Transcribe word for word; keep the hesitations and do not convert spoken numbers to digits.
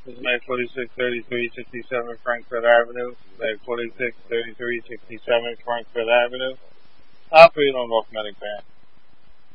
This is May forty-six thirty-three sixty-seven Frankfurt Avenue. May forty-six thirty-three sixty-seven Frankfurt Avenue. Operate on North Medic Band.